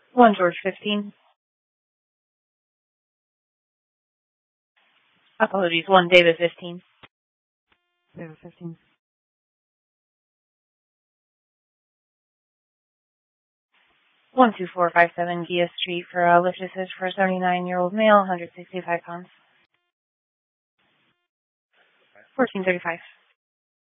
1 George 15. Apologies, 1 David 15. David 15. 12457 Gia Street for a lift assist for a 79-year-old male, 165 pounds. 1435.